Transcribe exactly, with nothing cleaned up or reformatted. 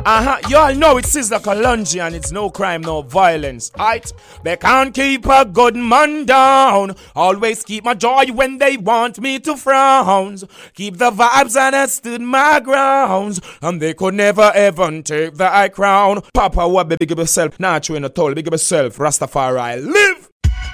Uh-huh, you all know it's Sizzla Kalonji and it's no crime, no violence, right? They can't keep a good man down. Always keep my joy when they want me to frown. Keep the vibes and I stood my grounds. And they could never ever take the high crown. Papa, what big of yourself? Not you in a toll, big of yourself. Rastafari, live!